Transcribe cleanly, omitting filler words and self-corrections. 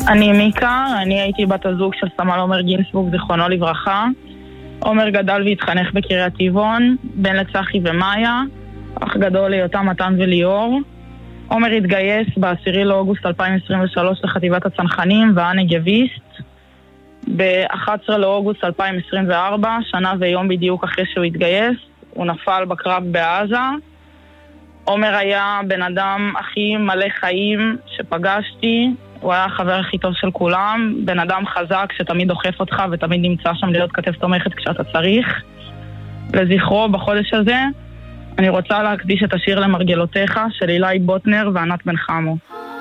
אני מיקה, אני הייתי בת הזוג של סמל עומר גינסבורג, זיכרונו לברכה. עומר גדל והתחנך בקריית טבעון, בן לצחי ומאיה, אח גדול ליותם מתן וליאור. עומר התגייס ב-10 לאוגוסט 2023 לחטיבת הצנחנים והנגביסט. ב-11 לאוגוסט 2024, שנה ויום בדיוק אחרי שהוא התגייס, הוא נפל בקרב בעזה. עומר היה בן אדם הכי מלא חיים שפגשתי, הוא היה החבר הכי טוב של כולם, בן אדם חזק שתמיד דוחף אותך ותמיד נמצא שם להיות כתף תומכת כשאתה צריך. לזכרו בחודש הזה, אני רוצה להקדיש את השיר למרגלותיך של אילי בוטנר וענת בן חמו.